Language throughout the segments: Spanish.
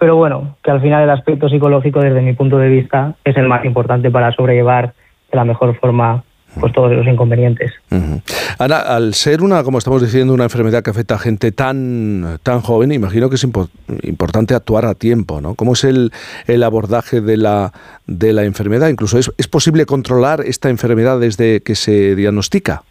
pero bueno, que al final el aspecto psicológico desde mi punto de vista es el más importante para sobrellevar de la mejor forma pues todos los inconvenientes. Ana, al ser como estamos diciendo, una enfermedad que afecta a gente tan joven, imagino que es importante actuar a tiempo, ¿no? ¿Cómo es el abordaje de la enfermedad? Incluso ¿es posible controlar esta enfermedad desde que se diagnostica?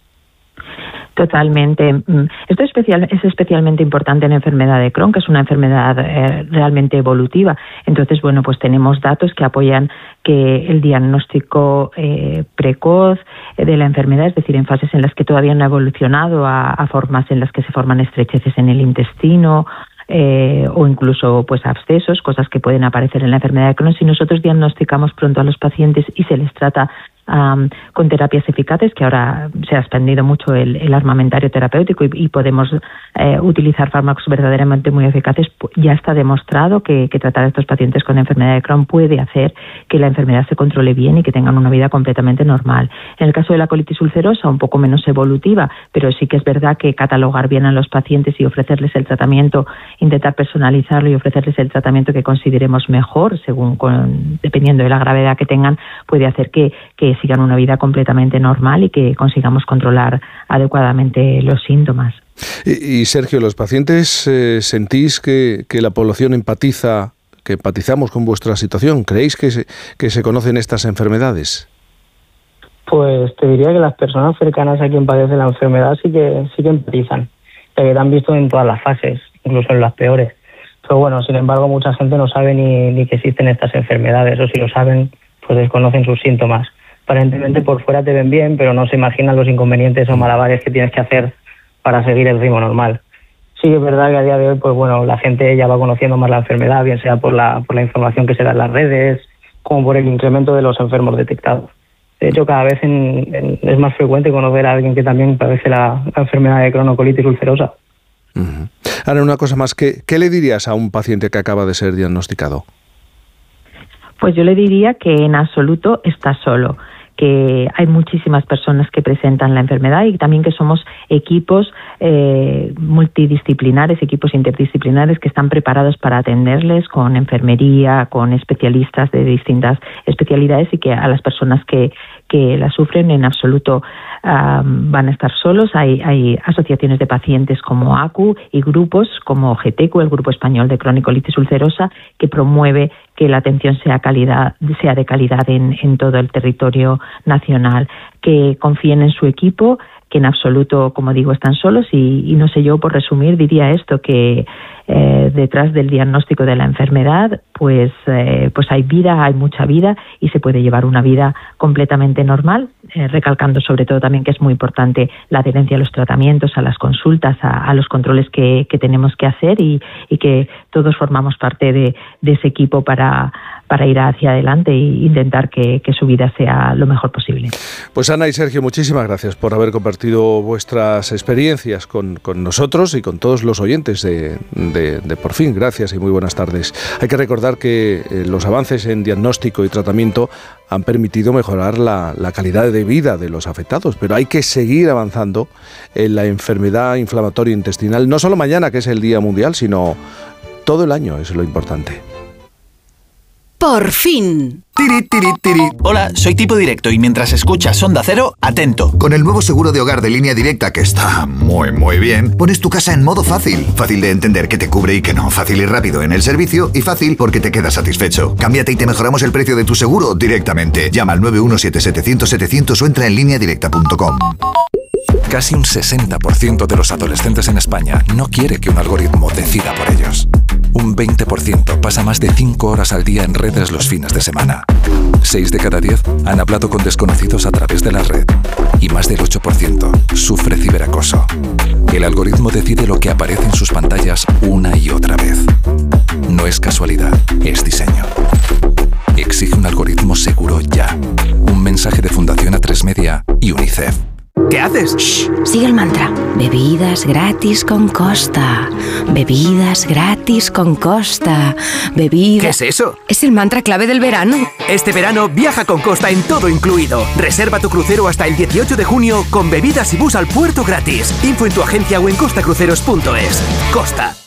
Totalmente. Esto es especialmente importante en la enfermedad de Crohn, que es una enfermedad realmente evolutiva. Entonces, bueno, pues tenemos datos que apoyan que el diagnóstico precoz de la enfermedad, es decir, en fases en las que todavía no ha evolucionado a formas en las que se forman estrecheces en el intestino, o incluso pues abscesos, cosas que pueden aparecer en la enfermedad de Crohn. Si nosotros diagnosticamos pronto a los pacientes y se les trata con terapias eficaces, que ahora se ha expandido mucho el armamentario terapéutico y podemos utilizar fármacos verdaderamente muy eficaces, ya está demostrado que tratar a estos pacientes con enfermedad de Crohn puede hacer que la enfermedad se controle bien y que tengan una vida completamente normal. En el caso de la colitis ulcerosa, un poco menos evolutiva, pero sí que es verdad que catalogar bien a los pacientes y ofrecerles el tratamiento, intentar personalizarlo y ofrecerles el tratamiento que consideremos mejor, dependiendo de la gravedad que tengan, puede hacer que sigan una vida completamente normal y que consigamos controlar adecuadamente los síntomas. Y Sergio, ¿los pacientes sentís que la población empatizamos con vuestra situación? ¿Creéis que se conocen estas enfermedades? Pues te diría que las personas cercanas a quien padece la enfermedad sí que empatizan, que te han visto en todas las fases, incluso en las peores. Pero bueno, sin embargo, mucha gente no sabe ni que existen estas enfermedades, o si lo saben, pues desconocen sus síntomas. Aparentemente por fuera te ven bien, pero no se imaginan los inconvenientes o malabares que tienes que hacer para seguir el ritmo normal. Sí que es verdad que a día de hoy, pues bueno, la gente ya va conociendo más la enfermedad, bien sea por la información que se da en las redes, como por el incremento de los enfermos detectados. De hecho, cada vez es más frecuente conocer a alguien que también padece la enfermedad de Crohn o colitis ulcerosa. Ahora, una cosa más, ¿qué le dirías a un paciente que acaba de ser diagnosticado? Pues yo le diría que en absoluto está solo, que hay muchísimas personas que presentan la enfermedad y también que somos equipos multidisciplinares, equipos interdisciplinares que están preparados para atenderles con enfermería, con especialistas de distintas especialidades, y que a las personas que la sufren en absoluto van a estar solos. Hay asociaciones de pacientes como ACU y grupos como GETECU, el Grupo Español de Crohn y Colitis Ulcerosa, que promueve que la atención sea de calidad en todo el territorio nacional, que confíen en su equipo, que en absoluto, como digo, están solos y no sé, yo por resumir diría esto, que detrás del diagnóstico de la enfermedad pues hay vida, hay mucha vida, y se puede llevar una vida completamente normal, recalcando sobre todo también que es muy importante la adherencia a los tratamientos, a las consultas, a los controles que tenemos que hacer, y que todos formamos parte de ese equipo para ir hacia adelante e intentar que su vida sea lo mejor posible. Pues Ana y Sergio, muchísimas gracias por haber compartido vuestras experiencias con nosotros y con todos los oyentes de Por Fin. Gracias y muy buenas tardes. Hay que recordar que los avances en diagnóstico y tratamiento han permitido mejorar la calidad de vida de los afectados, pero hay que seguir avanzando en la enfermedad inflamatoria intestinal, no solo mañana, que es el Día Mundial, sino todo el año, es lo importante. Por fin. Tiri, tiri, tiri. Hola, soy Tipo Directo y mientras escuchas Onda Cero, atento. Con el nuevo seguro de hogar de Línea Directa, que está muy, muy bien, pones tu casa en modo fácil. Fácil de entender qué te cubre y qué no. Fácil y rápido en el servicio, y fácil porque te quedas satisfecho. Cámbiate y te mejoramos el precio de tu seguro directamente. Llama al 917-700-700 o entra en lineadirecta.com. Casi un 60% de los adolescentes en España no quiere que un algoritmo decida por ellos. Un 20% pasa más de 5 horas al día en redes los fines de semana. 6 de cada 10 han hablado con desconocidos a través de la red. Y más del 8% sufre ciberacoso. El algoritmo decide lo que aparece en sus pantallas una y otra vez. No es casualidad, es diseño. Exige un algoritmo seguro ya. Un mensaje de Fundación A3 Media y UNICEF. ¿Qué haces? Shh, sigue el mantra. Bebidas gratis con Costa. Bebidas gratis con Costa. Bebidas... ¿Qué es eso? Es el mantra clave del verano. Este verano viaja con Costa en todo incluido. Reserva tu crucero hasta el 18 de junio con bebidas y bus al puerto gratis. Info en tu agencia o en costacruceros.es. Costa.